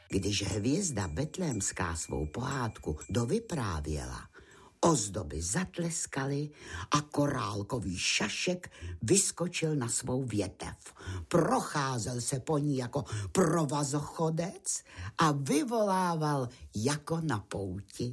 Když hvězda betlémská svou pohádku dovyprávěla, ozdoby zatleskaly a korálkový šašek vyskočil na svou větev. Procházel se po ní jako provazochodec a vyvolával jako na pouti.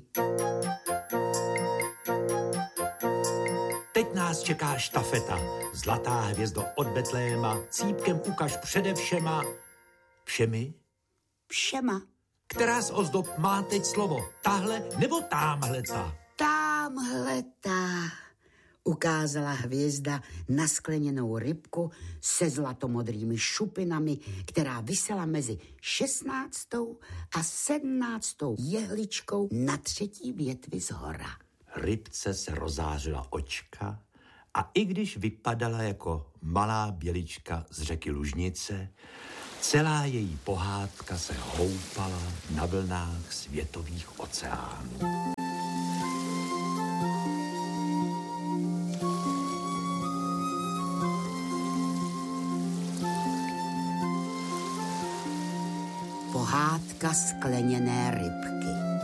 Teď nás čeká štafeta. Zlatá hvězdo od Betléma, cípkem ukaž přede všema. Všemi? Všema. Která z ozdob má teď slovo? Tahle nebo támhleta? Támhleta, ukázala hvězda na skleněnou rybku se zlatomodrými šupinami, která visela mezi 16. a 17. jehličkou na 3. větvi zhora. Rybce se rozářila očka a i když vypadala jako malá bělička z řeky Lužnice, celá její pohádka se houpala na vlnách světových oceánů. Pohádka skleněné rybky.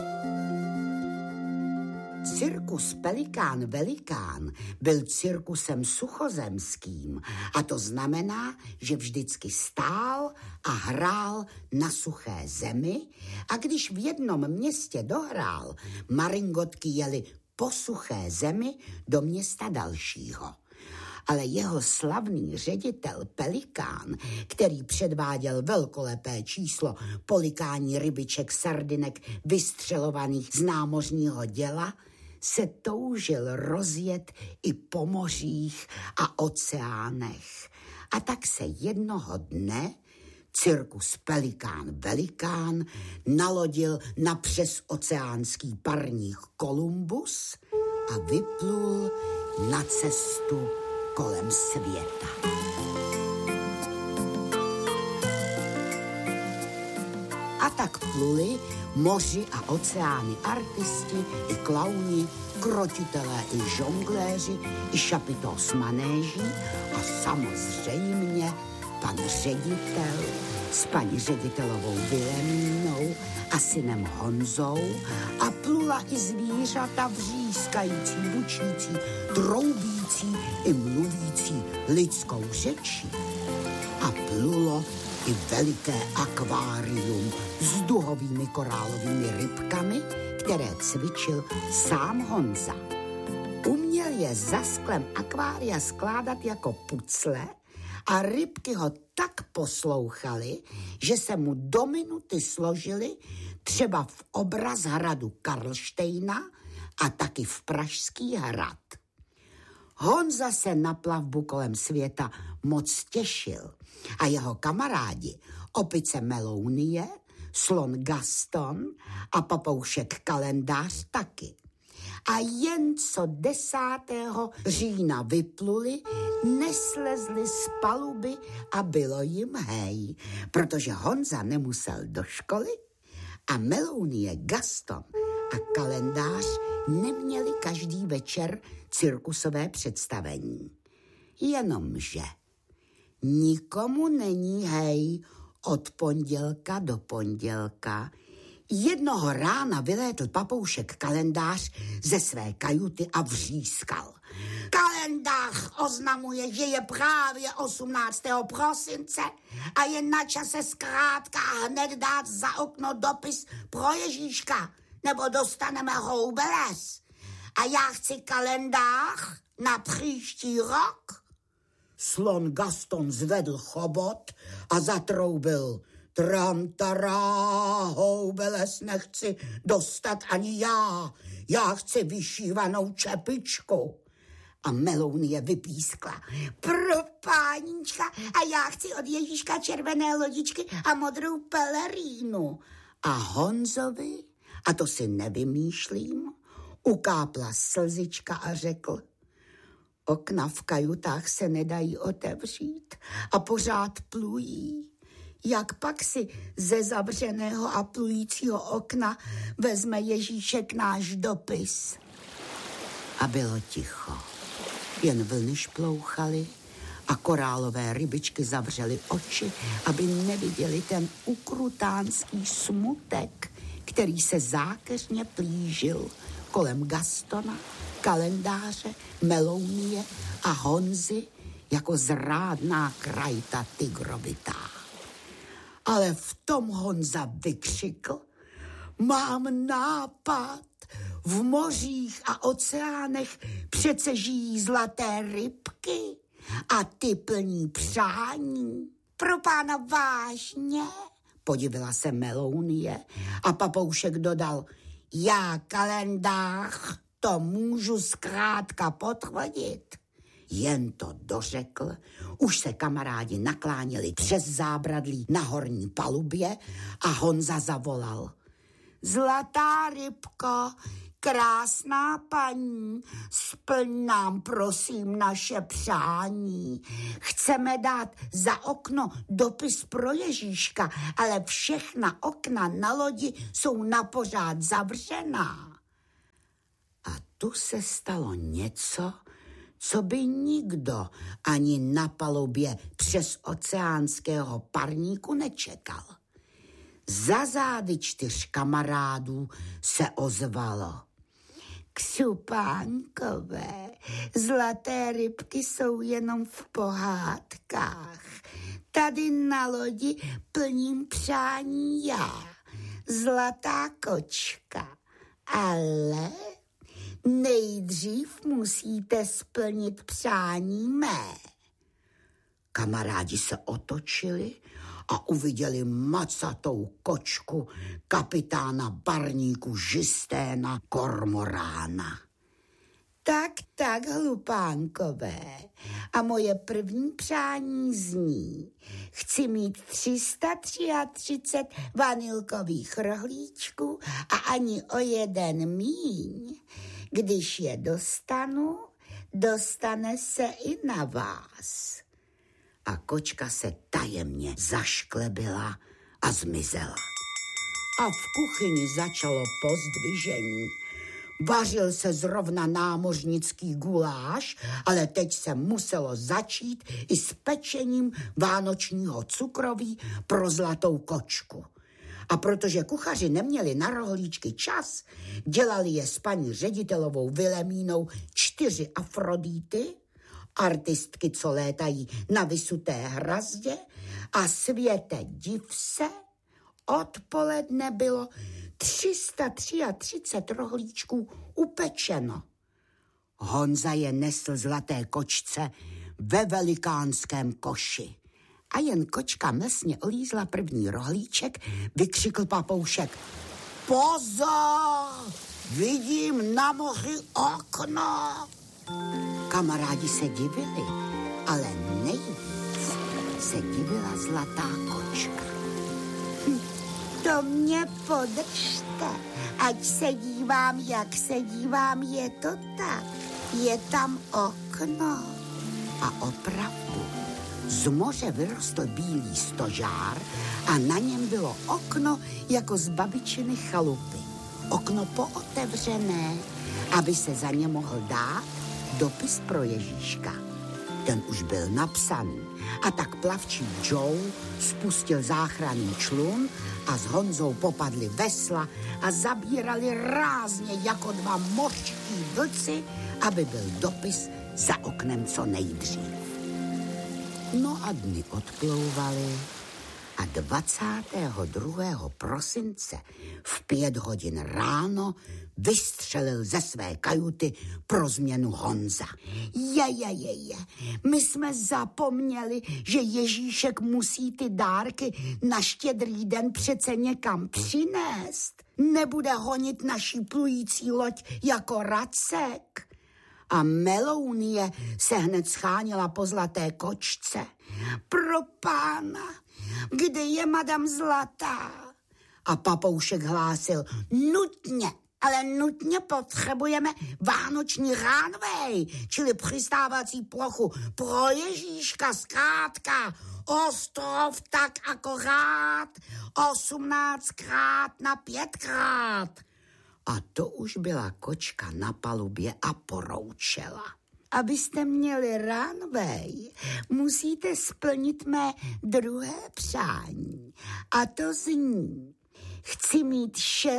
Cirkus Pelikán Velikán byl cirkusem suchozemským a to znamená, že vždycky stál a hrál na suché zemi a když v jednom městě dohrál, maringotky jeli po suché zemi do města dalšího. Ale jeho slavný ředitel Pelikán, který předváděl velkolepé číslo polikání rybiček sardinek vystřelovaných z námořního děla, se toužil rozjet i po mořích a oceánech. A tak se jednoho dne cirkus Pelikán Velikán nalodil na přesoceánský parník Kolumbus a vyplul na cestu kolem světa. A tak pluli moři a oceány artisti i klauni, krotitelé i žongléři, i šapito s manéží a samozřejmě pan ředitel s paní ředitelovou Vilemínou a synem Honzou a plula i zvířata vřískající, bučící, troubící i mluvící lidskou řečí. A plulo i veliké akvárium s duhovými korálovými rybkami, které cvičil sám Honza. Uměl je za sklem akvária skládat jako pucle a rybky ho tak poslouchaly, že se mu do minuty složily třeba v obraz hradu Karlštejna a taky v Pražský hrad. Honza se na plavbu kolem světa moc těšil a jeho kamarádi, opice Melounie, slon Gaston a papoušek Kalendář taky. A jen co 10. října vypluli, neslezli z paluby a bylo jim hej, protože Honza nemusel do školy a Melounie, Gaston a Kalendář neměli každý večer cirkusové představení. Jenomže nikomu není hej od pondělka do pondělka. Jednoho rána vylétl papoušek Kalendář ze své kajuty a vřískal. Kalendář oznamuje, že je právě 18. prosince a je na čase zkrátka hned dát za okno dopis pro Ježíška, nebo dostaneme houbeles. A já chci kalendář na příští rok. Slon Gaston zvedl chobot a zatroubil. Tramtará, houbeles nechci dostat ani já. Já chci vyšívanou čepičku. A Melounie vypískla. Pro pánička, a já chci od Ježíška červené lodičky a modrou pelerínu. A Honzovi, a to si nevymýšlím, ukápla slzička a řekl: okna v kajutách se nedají otevřít a pořád plují. Jak pak si ze zavřeného a plujícího okna vezme Ježíšek náš dopis? A bylo ticho. Jen vlny šplouchaly a korálové rybičky zavřely oči, aby neviděli ten ukrutánský smutek, který se zákeřně plížil kolem Gastona, kalendáře, Melounie a Honzy jako zrádná krajta tygrovitá. Ale v tom Honza vykřikl: mám nápad, v mořích a oceánech přece žijí zlaté rybky a ty plní přání. Pro pána vážně? Podivila se Melounie a papoušek dodal: já kalendář to můžu zkrátka potvrdit. Jen to dořekl, už se kamarádi nakláněli přes zábradlí na horní palubě a Honza zavolal: zlatá rybko, krásná paní, splň nám prosím naše přání. Chceme dát za okno dopis pro Ježíška, ale všechna okna na lodi jsou napořád zavřená. A tu se stalo něco, co by nikdo ani na palubě přes oceánského parníku nečekal. Za zády 4 kamarádů se ozvalo: Křupánkové, zlaté rybky jsou jenom v pohádkách. Tady na lodi plním přání já, zlatá kočka. Ale nejdřív musíte splnit přání mé. Kamarádi se otočili a uviděli macatou kočku kapitána parníku Žisténa Kormorána. Tak, hlupánkové. A moje první přání zní: chci mít 333 vanilkových rohlíčků a ani o jeden míň. Když je dostanu, dostane se i na vás. A kočka se tajemně zašklebila a zmizela. A v kuchyni začalo pozdvižení. Vařil se zrovna námořnický guláš, ale teď se muselo začít i s pečením vánočního cukroví pro zlatou kočku. A protože kuchaři neměli na rohlíčky čas, dělali je s paní ředitelovou Vilemínou 4 Afrodity, artistky, co létají na vysuté hrazdě, a světe div se, odpoledne bylo 333 rohlíčků upečeno. Honza je nesl zlaté kočce ve velikánském koši. A jen kočka mlsně olízla první rohlíček, vykřikl papoušek: pozor, vidím na moři okno. Kamarádi se divili, ale nejvíc se divila zlatá kočka. To mě podržte, ať se dívám, jak se dívám, je to tak. Je tam okno. A opravdu, z moře vyrostl bílý stožár a na něm bylo okno jako z babičiny chalupy. Okno pootevřené, aby se za ně mohl dát dopis pro Ježíška. Ten už byl napsaný a tak plavčí Joe spustil záchranný člun a s Honzou popadli vesla a zabírali rázně jako 2 mořští vlci, aby byl dopis za oknem co nejdřív. No a dny odplouvaly a 22. prosince v 5 hodin ráno vystřelil ze své kajuty pro změnu Honza. My jsme zapomněli, že Ježíšek musí ty dárky na Štědrý den přece někam přinést. Nebude honit naší plující loď jako racek. A Melounie se hned scháněla po zlaté kočce. Pro pána, kde je madam Zlatá? A papoušek hlásil: nutně potřebujeme vánoční ránvej, čili přistávací plochu pro Ježíška, zkrátka ostrov tak akorát 18x na 5x. A to už byla kočka na palubě a poroučela. abyste měli ranvej, musíte splnit mé druhé přání. A to zní: chci mít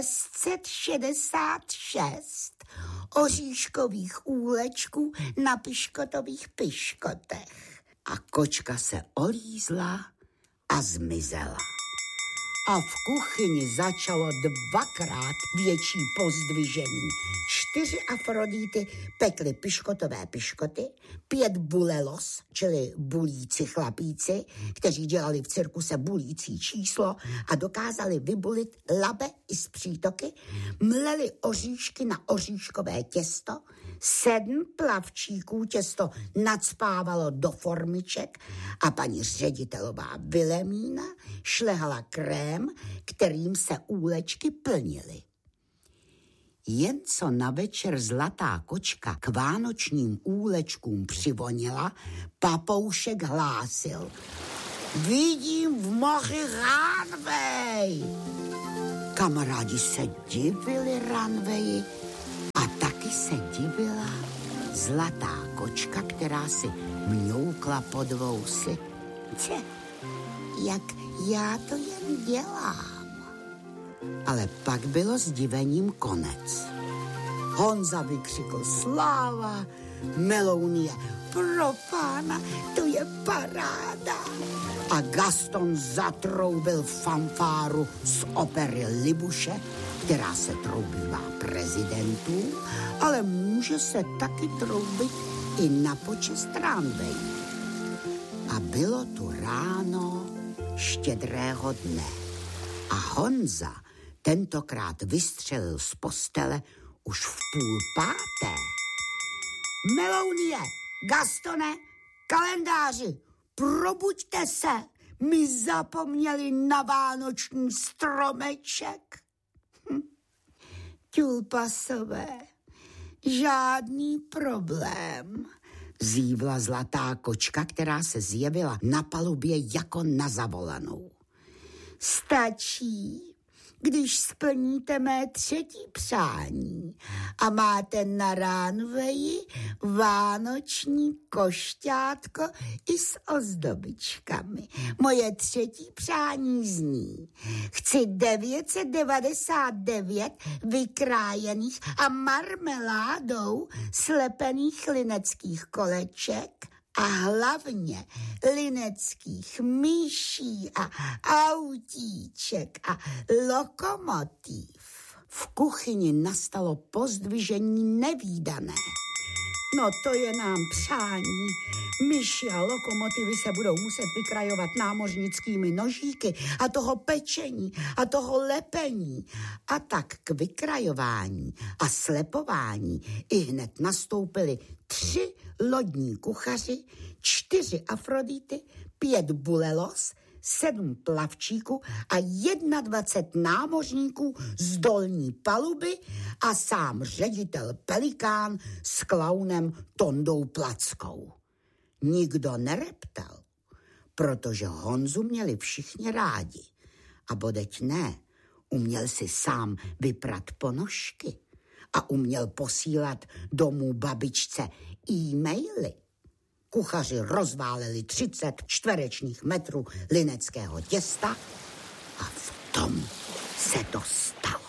666 oříškových úlečků na piškotových piškotech. A kočka se olízla a zmizela. A v kuchyni začalo 2krát větší pozdvižení. 4 Afrodity pekly piškotové piškoty, 5 bulelos, čili bulíci chlapíci, kteří dělali v cirkuse bulící číslo a dokázali vybulit labe i z přítoky, mleli oříšky na oříškové těsto, 7 plavčíků těsto nacpávalo do formiček a paní ředitelová Vilemína šlehala krém, kterým se úlečky plnily. Jen co na večer zlatá kočka k vánočním úlečkům přivonila, papoušek hlásil: vidím v moři ranvej. Kamarádi se divili ranveji a taky se divila zlatá kočka, která si mňoukla pod vousy. Jak já to jen dělám. Ale pak bylo s divením konec. Honza vykřikl sláva, Melounie pro pána, to je paráda. A Gaston zatroubil fanfáru z opery Libuše, která se troubívá prezidentů, ale může se taky troubit i na počest ranvej. A bylo tu ráno štědrého dne. A Honza tentokrát vystřelil z postele už v 4:30. Melounie, Gastone, kalendáři, probuďte se, my zapomněli na vánoční stromeček. Tulpasové, žádný problém, zívla zlatá kočka, která se zjevila na palubě jako na zavolanou. Stačí, když splníte mé 3. přání a máte na ranveji vánoční košťátko i s ozdobičkami. Moje 3. přání zní: chci 999 vykrájených a marmeládou slepených lineckých koleček a hlavně lineckých myší a autíček a lokomotiv. V kuchyni nastalo pozdvižení nevídané. No to je nám přání. Myši a lokomotivy se budou muset vykrajovat námořnickými nožíky a toho pečení a toho lepení. A tak k vykrajování a slepování ihned nastoupili 3 lodní kuchaři, 4 Afrodity, 5 bulelos, 7 plavčíků a 21 námořníků z dolní paluby a sám ředitel Pelikán s klaunem Tondou Plackou. Nikdo nereptal, protože Honzu měli všichni rádi. A bodeť ne, uměl si sám vyprat ponožky a uměl posílat domů babičce e-maily. Kuchaři rozváleli 30 čtverečních metrů lineckého těsta a v tom se to stalo.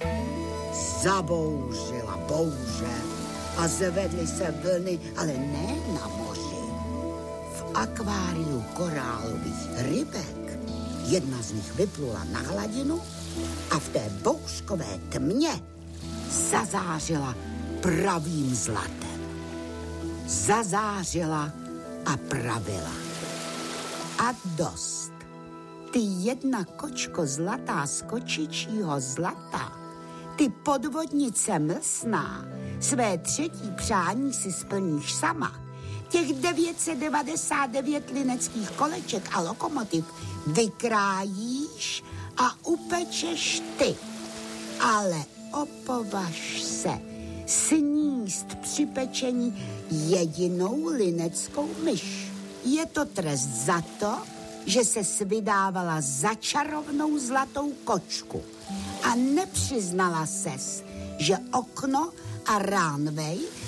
Zabouřila bouře a zvedly se vlny, ale ne na moři. V akváriu korálových rybek jedna z nich vyplula na hladinu a v té bouřkové tmě zazářila pravým zlatem. Zazářila a pravila. A dost. Ty jedna kočko zlatá z kočičího zlata, ty podvodnice mlsná, své 3. přání si splníš sama. Těch 999 lineckých koleček a lokomotiv vykrájíš a upečeš ty. Ale opovaž se sníst při pečení jedinou lineckou myš. Je to trest za to, že se vydávala za čarovnou zlatou kočku a nepřiznala ses, že okno a ranvej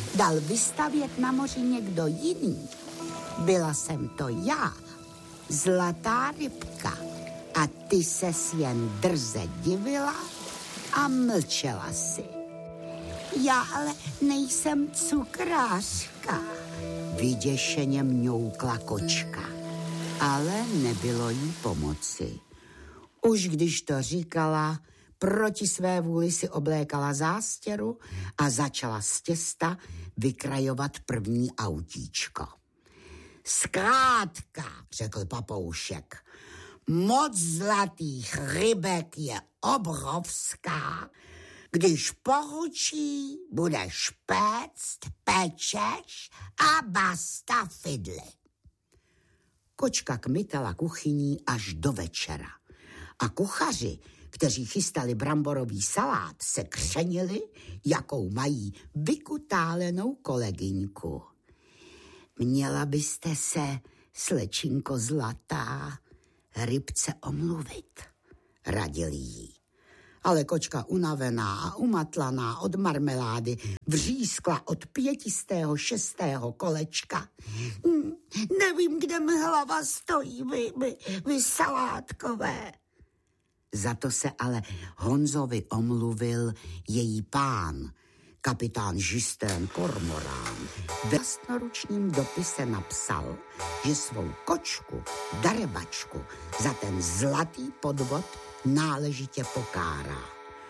dal vystavět na moři někdo jiný. Byla jsem to já, zlatá rybka. A ty ses jen drze divila a mlčela si. Já ale nejsem cukrářka, vyděšeně mňoukla kočka. Ale nebylo jí pomoci. Už když to říkala, proti své vůli si oblékala zástěru a začala z těsta vykrajovat první autíčko. Zkrátka, řekl papoušek, moc zlatých rybek je obrovská. Když pohučí, budeš péct, pečeš a basta fidly. Kočka kmitala kuchyní až do večera. A kuchaři, kteří chystali bramborový salát, se křenili, jakou mají vykutálenou kolegyňku. Měla byste se, slečinko zlatá, rybce omluvit, radil jí. Ale kočka unavená a umatlaná od marmelády vřískla od 506. kolečka. Nevím, kde mi hlava stojí, vy salátkové. Za to se ale Honzovi omluvil její pán, kapitán Justin Kormorán. Ve vlastnoručním dopise napsal, že svou kočku, darebačku, za ten zlatý podvod náležitě pokárá.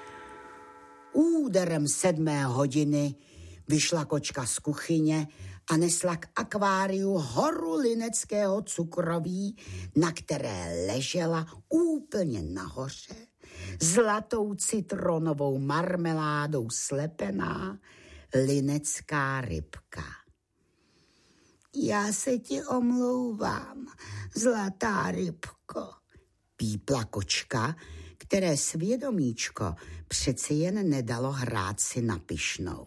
Úderem 7. hodiny vyšla kočka z kuchyně a nesla k akváriu horu lineckého cukroví, na které ležela úplně nahoře, zlatou citronovou marmeládou slepená linecká rybka. Já se ti omlouvám, zlatá rybko, pípla kočka, které svědomíčko přeci jen nedalo hrát si na pyšnou.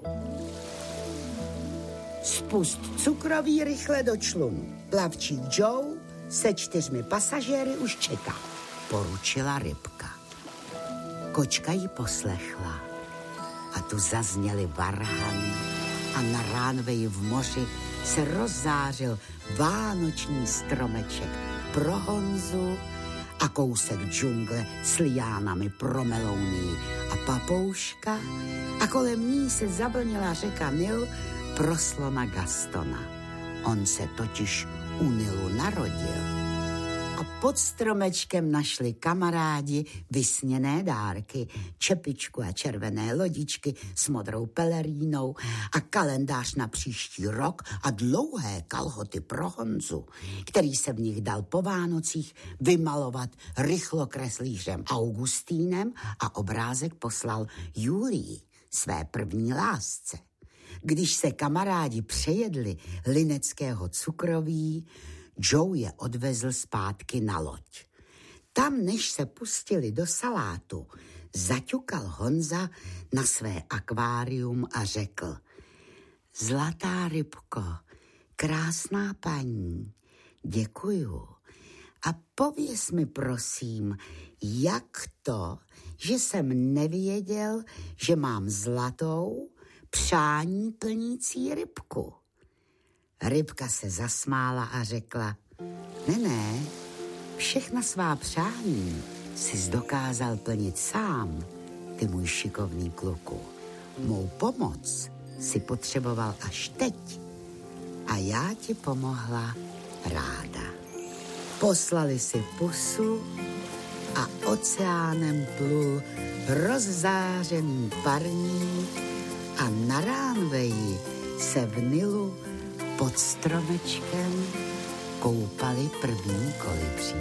Spust cukroví rychle do člunu. Plavčík Joe se 4 pasažéry už čeká, poručila rybka. Kočka ji poslechla a tu zazněly varhany a na ránveji v moři se rozzářil vánoční stromeček pro Honzu a kousek džungle s liánami pro Melounii a papouška a kolem ní se zavlnila řeka Nil pro slona Gastona. On se totiž u Nilu narodil. A pod stromečkem našli kamarádi vysněné dárky, čepičku a červené lodičky s modrou pelerínou a kalendář na příští rok a dlouhé kalhoty pro Honzu, který se v nich dal po Vánocích vymalovat rychlokreslířem Augustínem a obrázek poslal Julii, své první lásce. Když se kamarádi přejedli lineckého cukroví, Joe je odvezl zpátky na loď. Tam, než se pustili do salátu, zaťukal Honza na své akvárium a řekl: Zlatá rybko, krásná paní, děkuju. A pověz mi prosím, jak to, že jsem nevěděl, že mám zlatou, přání plnící rybku. Rybka se zasmála a řekla: Ne, všechna svá přání jsi dokázal plnit sám, ty můj šikovný kluku. Mou pomoc si potřeboval až teď a já ti pomohla ráda. Poslali si pusu a oceánem plul rozzářený parník a na ránveji se v Nilu pod stromečkem koupali první kolibří.